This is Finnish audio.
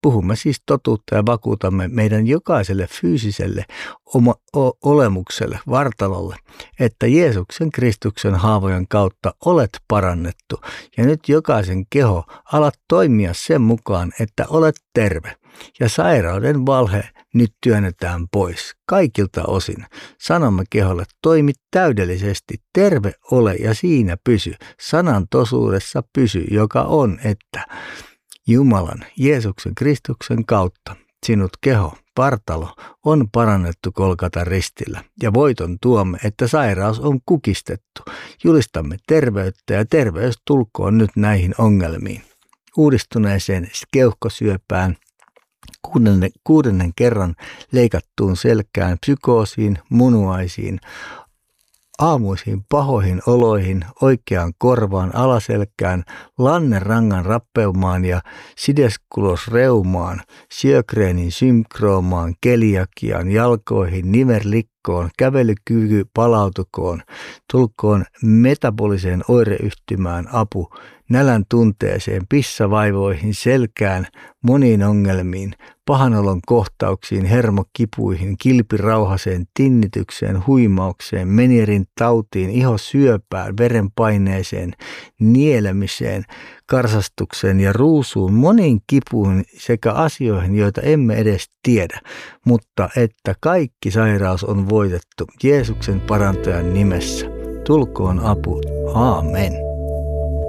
Puhumme siis totuutta ja vakuutamme meidän jokaiselle fyysiselle olemukselle, vartalolle, että Jeesuksen Kristuksen haavojen kautta olet parannettu ja nyt jokaisen keho alat toimia sen mukaan, että olet terve. Ja sairauden valhe nyt työnnetään pois kaikilta osin. Sanomme keholle, toimi täydellisesti, terve ole ja siinä pysy. Sanan tosuudessa pysy, joka on, että Jumalan, Jeesuksen Kristuksen kautta sinut keho, vartalo on parannettu Golgatan ristillä ja voiton tuomme, että sairaus on kukistettu. Julistamme terveyttä ja terveys tulkoon nyt näihin ongelmiin. Uudistuneeseen keuhkosyöpään, kuudennen kerran leikattuun selkään, psykoosiin, munuaisiin, aamuisiin pahoihin oloihin, oikeaan korvaan, alaselkään, lannerangan rappeumaan ja sideskulosreumaan, Sjögrenin synkroomaan, keliakiaan, jalkoihin, niverlikkoon, kävelykyky palautukoon, tulkoon metaboliseen oireyhtymään apu, nälän tunteeseen, pissavaivoihin, selkään, moniin ongelmiin, pahanolon kohtauksiin, hermokipuihin, kilpirauhaseen, tinnitykseen, huimaukseen, Menierin tautiin, ihosyöpään, verenpaineeseen, nielemiseen, karsastukseen ja ruusuun, moniin kipuihin sekä asioihin, joita emme edes tiedä, mutta että kaikki sairaus on voitettu Jeesuksen parantajan nimessä. Tulkoon apu. Aamen.